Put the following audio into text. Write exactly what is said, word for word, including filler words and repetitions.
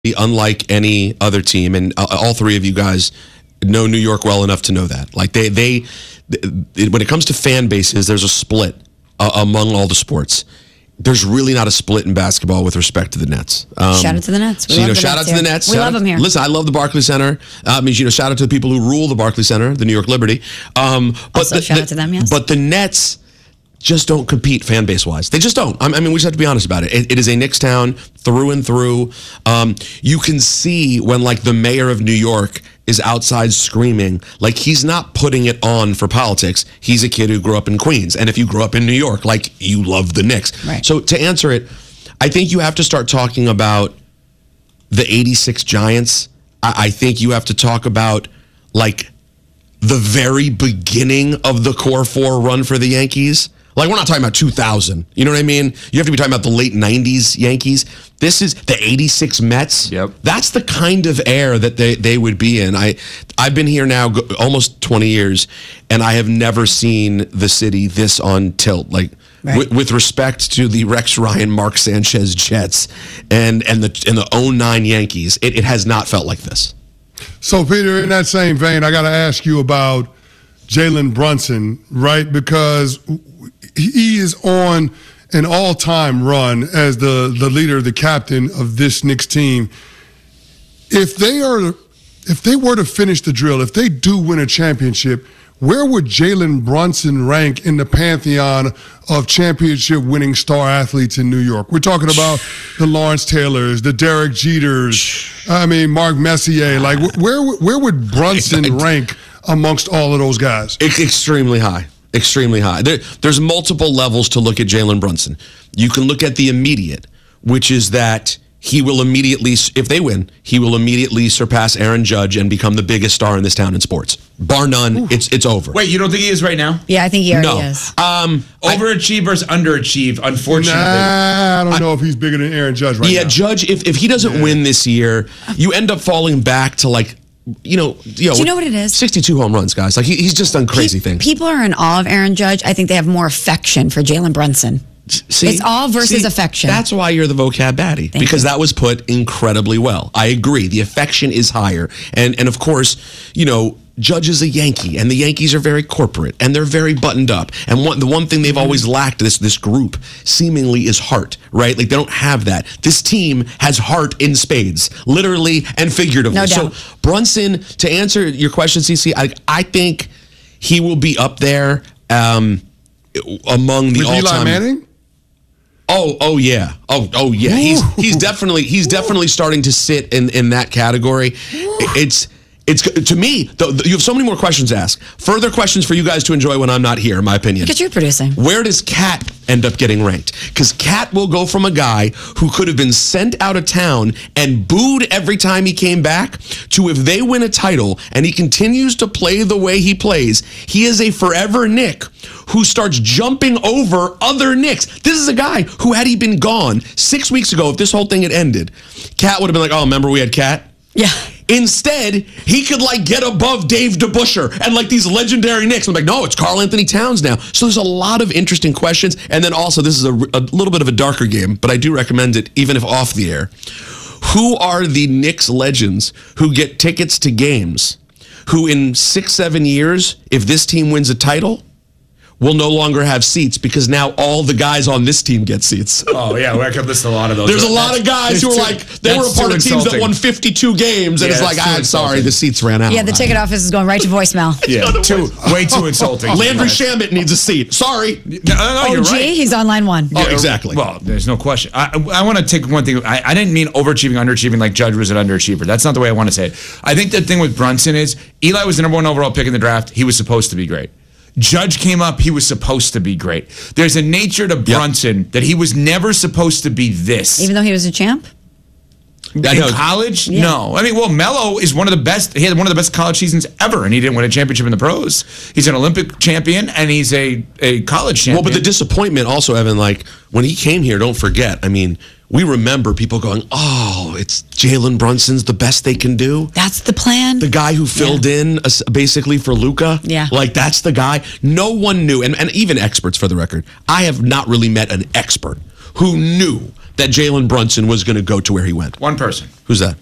unlike any other team, and all three of you guys know New York well enough to know that. Like they, they, when it comes to fan bases, there's a split uh, among all the sports. There's really not a split in basketball with respect to the Nets. Um, shout out to the Nets. We so, you know, the shout Nets out to here. the Nets. We shout love out, them here. Listen, I love the Barclays Center. Uh, I mean, you know, shout out to the people who rule the Barclays Center, the New York Liberty. Um, but also, the, shout the, out to them. Yes. But the Nets just don't compete fan base wise. They just don't. I mean, we just have to be honest about it. It, it is a Knicks town through and through. Um, you can see when like the mayor of New York is outside screaming, like he's not putting it on for politics. He's a kid who grew up in Queens. And if you grew up in New York, like you love the Knicks. Right. So to answer it, I think you have to start talking about the eighty-six Giants. I, I think you have to talk about like the very beginning of the core four run for the Yankees. Like, we're not talking about two thousand. You know what I mean? You have to be talking about the late nineties Yankees. This is the eighty-six Mets. Yep. That's the kind of air that they, they would be in. I, I've been here now go, almost twenty years, and I have never seen the city this on tilt. Like, right. with, with respect to the Rex Ryan, Mark Sanchez Jets and, and the and the oh nine Yankees, it, it has not felt like this. So, Peter, in that same vein, I got to ask you about Jalen Brunson, right? Because he is on an all-time run as the, the leader, the captain of this Knicks team. If they are, if they were to finish the drill, if they do win a championship, where would Jalen Brunson rank in the pantheon of championship-winning star athletes in New York? We're talking about the Lawrence Taylors, the Derek Jeters, I mean, Mark Messier. Like, where where would Brunson rank amongst all of those guys? Extremely high. Extremely high. There, there's multiple levels to look at Jalen Brunson. You can look at the immediate, which is that he will immediately, if they win, he will immediately surpass Aaron Judge and become the biggest star in this town in sports. Bar none, Ooh. it's it's over. Wait, you don't think he is right now? Yeah, I think he already no. is. Um, Overachieve versus underachieve, unfortunately. Nah, I don't know I, if he's bigger than Aaron Judge right yeah, now. Yeah, Judge, if, if he doesn't yeah. win this year, you end up falling back to like, you know, you know, do you know what it is? sixty-two home runs, guys. Like he, he's just done crazy he, things. People are in awe of Aaron Judge. I think they have more affection for Jalen Brunson. See, it's all versus see, affection. That's why you're the vocab baddie, Thank because you. that was put incredibly well. I agree. The affection is higher. And and of course, you know, Judge is a Yankee, and the Yankees are very corporate, and they're very buttoned up. And one, the one thing they've always lacked, this this group, seemingly, is heart, right? Like, they don't have that. This team has heart in spades, literally and figuratively. No doubt. So, Brunson, to answer your question, CeCe, I, I think he will be up there um, among the With all-time... Eli Manning? Oh, oh yeah. Oh, oh yeah. He's he's definitely he's definitely starting to sit in, in that category. It's it's to me. The, the, you have so many more questions to ask. Further questions for you guys to enjoy when I'm not here. In my opinion. Because you're producing. Where does Cat end up getting ranked? Because Cat will go from a guy who could have been sent out of town and booed every time he came back to, if they win a title and he continues to play the way he plays, he is a forever Knick who starts jumping over other Knicks. This is a guy who, had he been gone six weeks ago, if this whole thing had ended, Cat would have been like, oh, remember we had Cat? Yeah. Instead, he could like get above Dave DeBusschere and like these legendary Knicks. I'm like, no, it's Karl Anthony Towns now. So there's a lot of interesting questions. And then also, this is a, a little bit of a darker game, but I do recommend it even if off the air. Who are the Knicks legends who get tickets to games who in six, seven years, if this team wins a title, will no longer have seats because now all the guys on this team get seats? Oh, yeah, I could list a lot of those. There's a lot of guys who are like, they were a part of teams that won fifty-two games, and yeah, it's like, I'm sorry, the seats ran out. Yeah, the ticket office is going right to voicemail. Yeah, too, way too insulting. Landry Shamet needs a seat. Sorry. No, no, no, you're O G, right. he's on line one. Oh, exactly. Well, there's no question. I, I want to take one thing. I, I didn't mean overachieving, underachieving like Judge was an underachiever. That's not the way I want to say it. I think the thing with Brunson is Eli was the number one overall pick in the draft. He was supposed to be great. Judge came up, he was supposed to be great. There's a nature to Brunson yep. that he was never supposed to be this. Even though he was a champ? In college? Yeah. No. I mean, well, Melo is one of the best. He had one of the best college seasons ever, and he didn't win a championship in the pros. He's an Olympic champion, and he's a, a college champion. Well, but the disappointment also, Evan, like, when he came here, don't forget, I mean, we remember people going, oh, it's Jalen Brunson's the best they can do. That's the plan. The guy who filled yeah. in uh, basically for Luka. Yeah. Like, that's the guy. No one knew, and, and even experts for the record, I have not really met an expert who knew that Jalen Brunson was going to go to where he went? One person. Who's that?